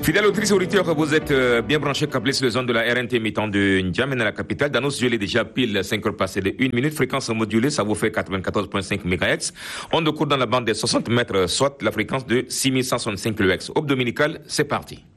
Fidèles autrices et auditeurs, vous êtes bien branchés, câblés sur les zones de la RNT émettant de N'Djamena, la capitale. Dans nos studios, il est déjà pile 5 heures passées de 1 minute. Fréquence modulée, ça vous fait 94.5 MHz. Onde court dans la bande des 60 mètres, soit la fréquence de 6165 kHz. Aube dominicale, c'est parti.